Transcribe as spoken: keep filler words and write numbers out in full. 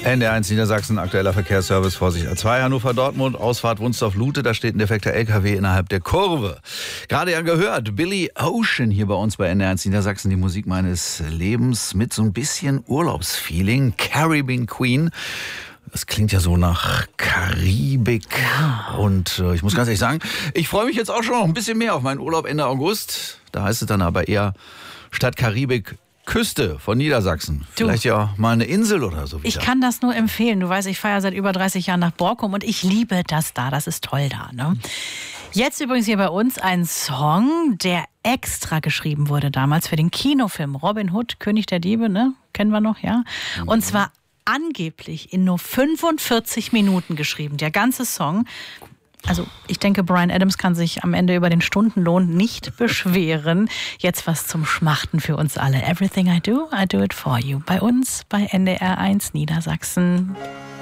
N D R eins Niedersachsen, aktueller Verkehrsservice, Vorsicht A zwei, Hannover-Dortmund, Ausfahrt Wunsdorf-Lute, da steht ein defekter L K W innerhalb der Kurve. Gerade ja gehört, Billy Ocean hier bei uns bei N D R eins Niedersachsen, die Musik meines Lebens mit so ein bisschen Urlaubsfeeling, Caribbean Queen. Das klingt ja so nach Karibik. Und äh, ich muss ganz ehrlich sagen, ich freue mich jetzt auch schon noch ein bisschen mehr auf meinen Urlaub Ende August. Da heißt es dann aber eher statt Karibik Küste von Niedersachsen. Du. Vielleicht ja mal eine Insel oder so wieder. Ich kann das nur empfehlen. Du weißt, ich fahre ja seit über dreißig Jahren nach Borkum und ich liebe das da. Das ist toll da. Ne? Jetzt übrigens hier bei uns ein Song, der extra geschrieben wurde damals für den Kinofilm Robin Hood, König der Diebe, ne? Kennen wir noch, ja? Und zwar angeblich in nur fünfundvierzig Minuten geschrieben, der ganze Song. Also ich denke, Bryan Adams kann sich am Ende über den Stundenlohn nicht beschweren. Jetzt was zum Schmachten für uns alle. Everything I do, I do it for you. Bei uns bei N D R eins Niedersachsen.